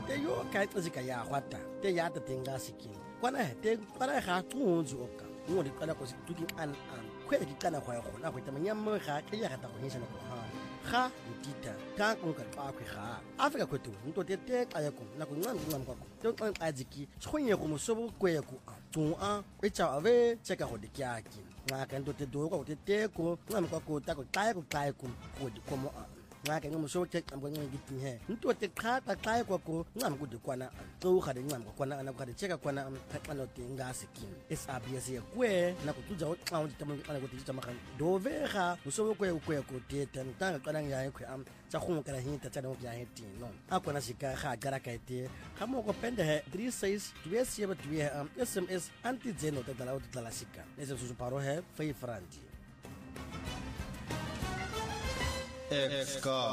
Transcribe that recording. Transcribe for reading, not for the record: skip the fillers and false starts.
te yo ka tsika ya gwata te ya te tenga sikin kwana he te para ga tsunzu oka mo di kana ko situki an khwe di kana khwa gona go tamanya mo ga ke ya gata go hisa no ha ga ditita ka ko ka twa khwe ga Africa kwetu nto te te ka ya ko na ko ngam kwa ko te ka tsiki tshonye go mosobo kwe ko tsu a e cha ave cheka go dikyaki nga ka nto te do ko te te ko ngam kwa ko ta ko ka ko go di ko mo nga ke ngomuso ke qambo ngithi he nto te qhaqa xa kwako ncam kude kwana xo ga de ncam kwana ana ga de cheka kwana xano te ngase kin SABC kwe na kutuja o xa undi tamu kana kuthi tama kan dovega muso kwe ko te tanga kana ya kwe am tsa go kana hinta tsa no ya heti no akona sika ga gara ka te ga mo ko pende he 36 2 SMS anti zeno te dala o dala sika ese su paro he 5 francs Exca